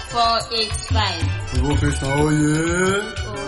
485. Professor, oh yeah.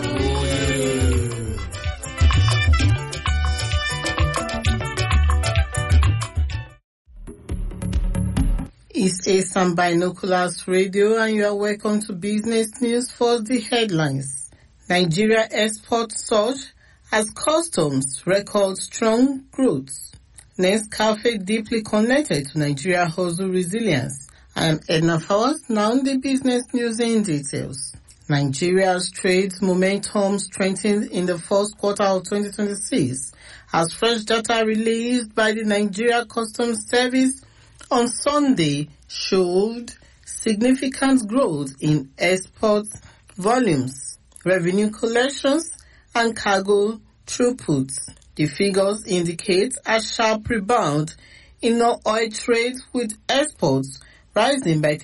It's ASAM Binoculars Radio and you are welcome to Business News for the headlines. Nigeria export surge as customs record strong growth. Nescafe deeply connected to Nigeria hustle resilience. I am Edna Fawaz, now the business news in details. Nigeria's trade momentum strengthened in the first quarter of 2026 as fresh data released by the Nigeria Customs Service on Sunday showed significant growth in export volumes, revenue collections, and cargo throughput. The figures indicate a sharp rebound in non-oil trade with exports rising by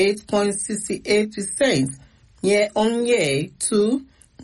38.68% year-on-year to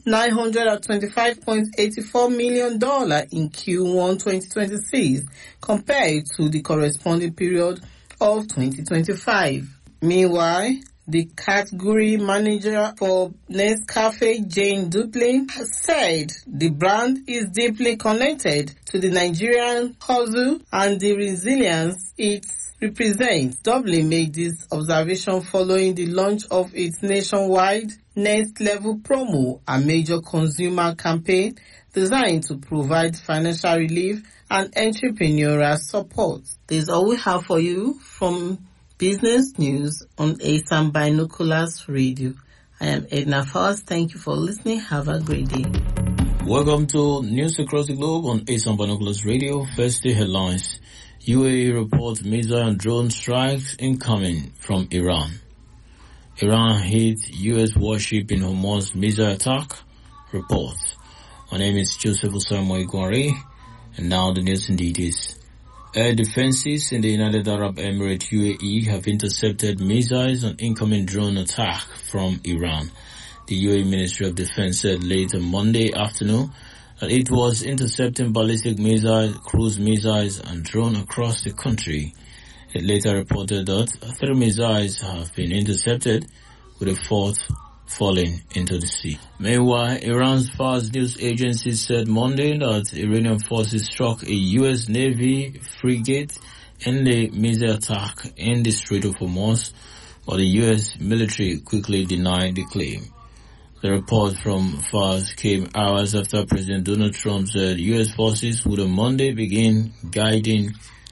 $925.84 million in Q1 2026 compared to the corresponding period of 2025. Meanwhile, the category manager for Nescafe, Jane Duplin, has said the brand is deeply connected to the Nigerian hustle and the resilience it represents. Dublin made this observation following the launch of its nationwide Next Level promo, a major consumer campaign designed to provide financial relief and entrepreneurial support. This is all we have for you from Business News on ASAM Binoculars Radio. I am Edna Fawaz. Thank you for listening. Have a great day. Welcome to News Across the Globe on ASAM Binoculars Radio. First day headlines. UAE reports missile and drone strikes incoming from Iran. Iran hit U.S. warship in Hormuz missile attack. Reports. My name is Joseph Osamoy Gwari, and now the news in details. Air defenses in the United Arab Emirates UAE have intercepted missiles and incoming drone attack from Iran. The UAE Ministry of Defense said late on Monday afternoon that it was intercepting ballistic missiles, cruise missiles and drones across the country. It later reported that 3 missiles have been intercepted, with a 4th falling into the sea. Meanwhile, Iran's Fars news agency said Monday that Iranian forces struck a U.S. Navy frigate in the missile attack in the Strait of Hormuz, but the U.S. military quickly denied the claim. The report from Fars came hours after President Donald Trump said U.S. forces would on Monday begin guiding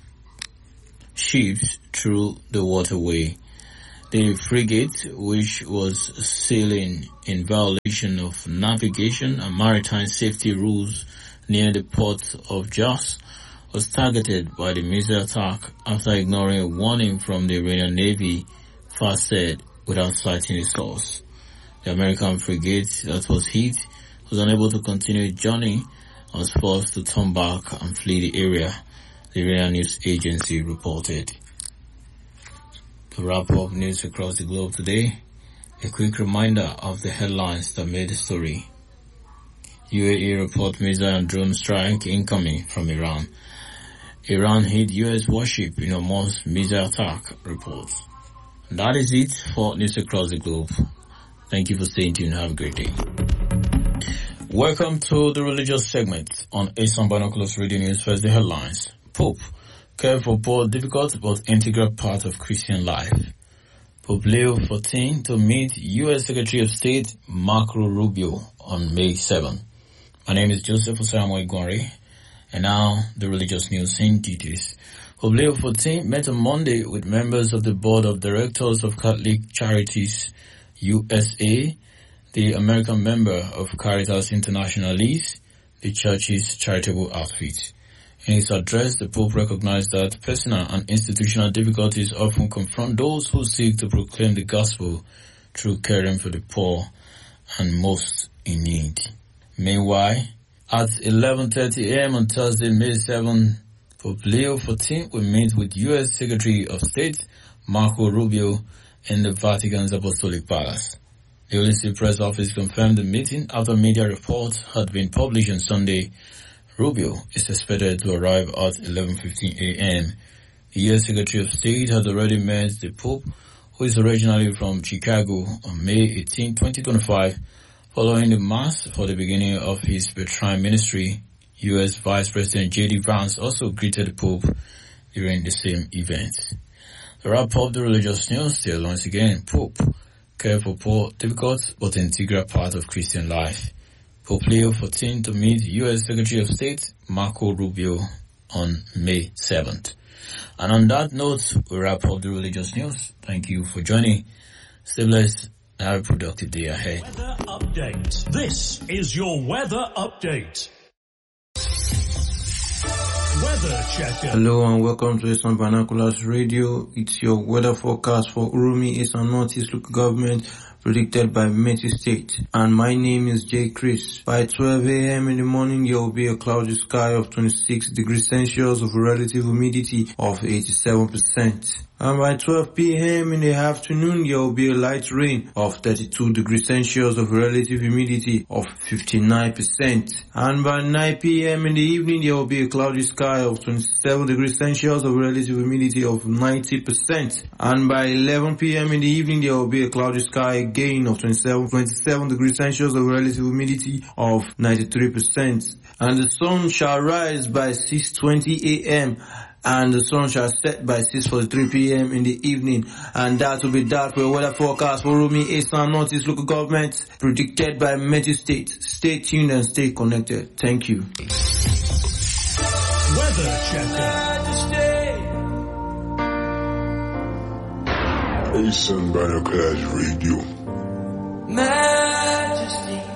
ships through the waterway. The frigate, which was sailing in violation of navigation and maritime safety rules near the port of Jos, was targeted by the missile attack after ignoring a warning from the Iranian Navy, Fars said, without citing a source. The American frigate that was hit was unable to continue its journey and was forced to turn back and flee the area, the Iranian news agency reported. To wrap up news across the globe today, a quick reminder of the headlines that made the story. UAE report missile and drone strike incoming from Iran. Iran hit U.S. warship in Hormuz missile attack, reports. And that is it for news across the globe. Thank you for staying tuned. Have a great day. Welcome to the religious segment on ASAM Binoculars Radio News. First, the headlines. Pope, care for poor, difficult but integral part of Christian life. Pope Leo XIV to meet U.S. Secretary of State Marco Rubio on May 7. My name is Joseph Osamoy Gwari, and now the religious news in details. Pope Leo XIV met on Monday with members of the Board of Directors of Catholic Charities USA, the American member of Caritas Internationalis, the church's charitable outfit. In his address, the Pope recognized that personal and institutional difficulties often confront those who seek to proclaim the gospel through caring for the poor and most in need. Meanwhile, at 11:30 a.m. on Thursday, May 7, Pope Leo XIV will meet with U.S. Secretary of State Marco Rubio in the Vatican's Apostolic Palace. The Holy See Press Office confirmed the meeting after media reports had been published on Sunday. Rubio is expected to arrive at 11:15 a.m. The U.S. Secretary of State had already met the Pope who is originally from Chicago, on May 18, 2025, following the Mass for the beginning of his Betrayal ministry. U.S. Vice President J.D. Vance also greeted the Pope during the same event. To wrap up the religious news, still once again, Pope, care for poor, difficult but integral part of Christian life. Pope Leo XIV to meet U.S. Secretary of State Marco Rubio on May 7th. And on that note, we wrap up the religious news. Thank you for joining. Stay blessed and have a productive day ahead. Weather update. This is your weather update. Weather checker. Hello and welcome to Eastern Binoculars Radio. It's your weather forecast for Urumi, Eastern Northeast Local Government, predicted by Metro State. And my name is J. Chris. By 12 a.m. in the morning, there will be a cloudy sky of 26 degrees Celsius with a relative humidity of 87%. And by 12 p.m. in the afternoon, there will be a light rain of 32 degrees Celsius of relative humidity of 59%. And by 9 p.m. in the evening, there will be a cloudy sky of 27 degrees Celsius of relative humidity of 90%. And by 11 p.m. in the evening, there will be a cloudy sky again of 27 degrees Celsius of relative humidity of 93%. And the sun shall rise by 6:20 a.m. and the sun shall set by 6:43 p.m. in the evening. And that will be that for your weather forecast for Urumi, Eastern Northeast Local Government, predicted by Metro State. Stay tuned and stay connected. Thank you. Weather checker. Eastern Binoculars Radio. Majesty.